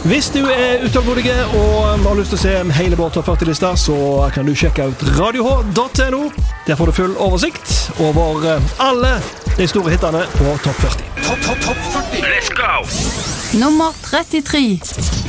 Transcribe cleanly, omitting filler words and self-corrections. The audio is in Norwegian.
Hvis du utålmodig og har lyst til å se hele vår topp 40-lista, så kan du sjekke ut radioh.no. Der får du full oversikt over alle de store hittene på topp 40. Topp 40. Let's go! Nummer 33.